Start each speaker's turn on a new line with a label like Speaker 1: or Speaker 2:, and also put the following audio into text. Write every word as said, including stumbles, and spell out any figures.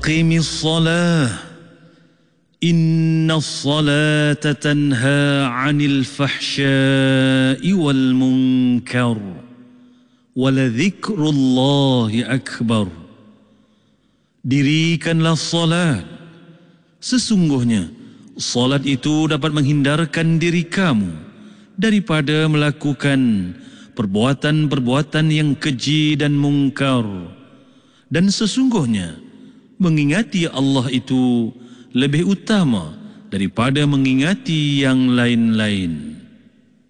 Speaker 1: aqimis salah inna salata tanha 'anil fahsya'i wal munkar waladhikrullahi akbar. Dirikanlah salat, sesungguhnya salat itu dapat menghindarkan diri kamu daripada melakukan perbuatan-perbuatan yang keji dan mungkar, dan sesungguhnya mengingati Allah itu lebih utama daripada mengingati yang lain-lain.